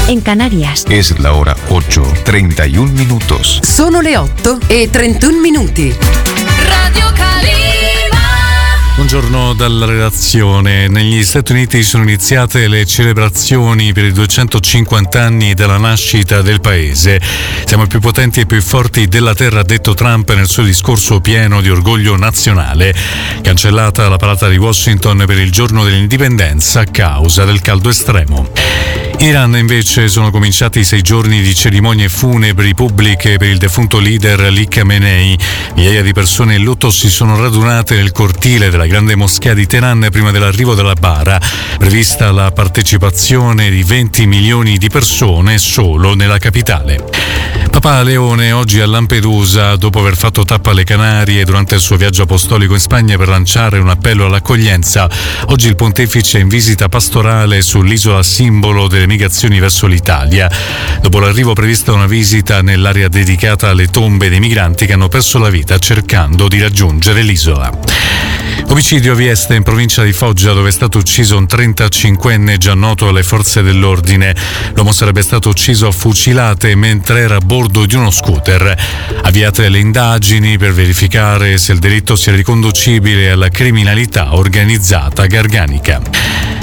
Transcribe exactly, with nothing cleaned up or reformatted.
en Canarias. Es la hora ocho, treinta y un minutos. Sono le otto e trentuno minuti. Radio Calima. Buongiorno dalla redazione. Negli Stati Uniti sono iniziate le celebrazioni per i duecentocinquanta anni dalla nascita del paese. Siamo i più potenti e più forti della terra, ha detto Trump nel suo discorso pieno di orgoglio nazionale. Cancellata la parata di Washington per il giorno dell'indipendenza a causa del caldo estremo. In Iran invece sono cominciati sei giorni di cerimonie funebri pubbliche per il defunto leader Ali Khamenei. Migliaia di persone in lutto si sono radunate nel cortile della grande moschea di Teheran prima dell'arrivo della bara. Prevista la partecipazione di venti milioni di persone solo nella capitale. Papa Leone oggi a Lampedusa, dopo aver fatto tappa alle Canarie durante il suo viaggio apostolico in Spagna per lanciare un appello all'accoglienza. Oggi il pontefice è in visita pastorale sull'isola simbolo delle migrazioni verso l'Italia. Dopo l'arrivo prevista una visita nell'area dedicata alle tombe dei migranti che hanno perso la vita cercando di raggiungere l'isola. Omicidio a Vieste in provincia di Foggia, dove è stato ucciso un trentacinquenne già noto alle forze dell'ordine. L'uomo sarebbe stato ucciso a fucilate mentre era a bordo di uno scooter. Avviate le indagini per verificare se il delitto sia riconducibile alla criminalità organizzata garganica.